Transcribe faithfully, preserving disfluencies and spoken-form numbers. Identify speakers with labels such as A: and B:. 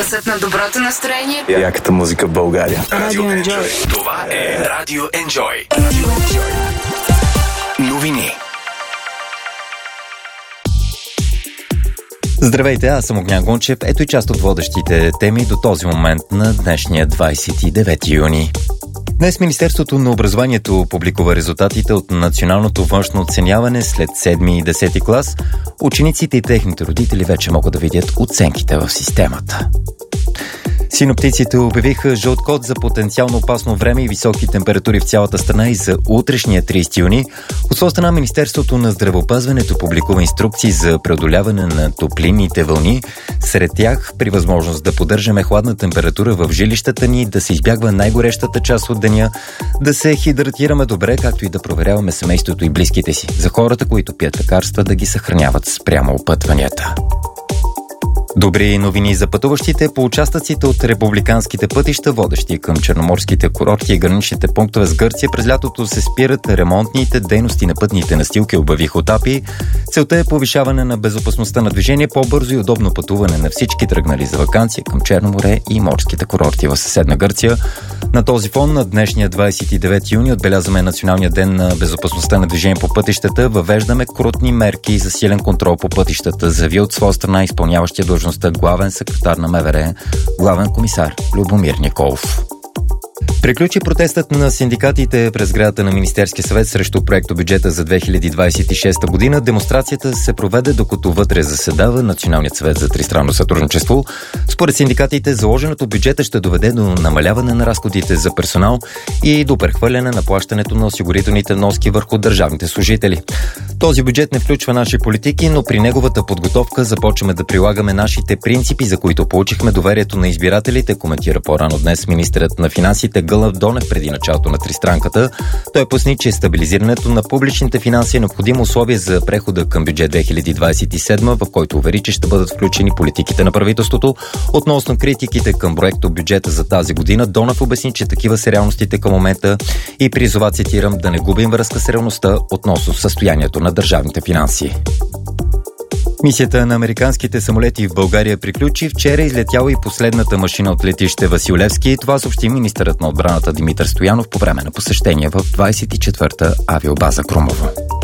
A: Гласът на доброто настроение.
B: Яката музика в България.
C: Радио Enjoy.
D: Това е Радио Enjoy. Радио Enjoy. Новини.
E: Здравейте, аз съм Огнян Гунчев. Ето и част от водещите теми до този момент на днешния двадесет и девети юни. Днес Министерството на образованието публикува резултатите от националното външно оценяване след седми и десети клас. Учениците и техните родители вече могат да видят оценките в системата. Синоптиците обявиха жълт код за потенциално опасно време и високи температури в цялата страна и за утрешния тридесети юни. От своя страна Министерството на здравеопазването публикува инструкции за преодоляване на топлинните вълни. Сред тях, при възможност да поддържаме хладна температура в жилищата ни, да се избягва най-горещата част от деня, да се хидратираме добре, както и да проверяваме семейството и близките си. За хората, които пият лекарства, да ги съхраняват спрямо опътванията. Добри новини за пътуващите по участъците от републиканските пътища, водещи към черноморските курорти и граничните пунктове с Гърция. През лятото се спират ремонтните дейности на пътните настилки, обявиха от АПИ. Целта е повишаване на безопасността на движение, по-бързо и удобно пътуване на всички тръгнали за ваканция към Черно море и морските курорти в съседна Гърция. На този фон на днешния двадесет и девети юни отбелязваме Националния ден на безопасността на движение по пътищата. Въвеждаме крутни мерки за силен контрол по пътищата, заяви от своя страна изпълняващия длъжността главен секретар на МВР, главен комисар Любомир Николов. Приключи протестът на синдикатите през сградата на Министерския съвет срещу проектобюджета за две хиляди двадесет и шеста година. Демонстрацията се проведе докато вътре заседава Националният съвет за тристранно сътрудничество. Според синдикатите, заложеното бюджета ще доведе до намаляване на разходите за персонал и до прехвърляне на плащането на осигурителните вноски върху държавните служители. Този бюджет не включва наши политики, но при неговата подготовка започваме да прилагаме нашите принципи, за които получихме доверието на избирателите, коментира по-рано днес министърът на финансите Гълъб Донев преди началото на тристранката. Той поясни, че стабилизирането на публичните финанси е необходимо условие за прехода към бюджет две хиляди двадесет и седма, в който увери, че ще бъдат включени политиките на правителството. Относно критиките към проекто бюджета за тази година, Донев обясни, че такива са реалностите към момента и призова, цитирам, да не губим връзка с реалността относно състоянието на държавните финанси. Мисията на американските самолети в България приключи. Вчера излетяла и последната машина от летище Васил Левски. Това съобщи министърът на отбраната Димитър Стоянов по време на посещение в двадесет и четвърта авиобаза Крумово.